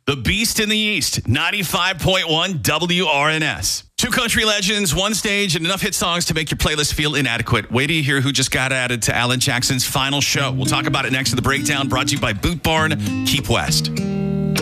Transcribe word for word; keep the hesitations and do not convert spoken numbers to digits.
The Beast in the East, ninety-five point one W R N S. Two country legends, one stage, and enough hit songs to make your playlist feel inadequate. Wait till you hear who just got added to Alan Jackson's final show. We'll talk about it next to the breakdown, brought to you by Boot Barn. Keep West.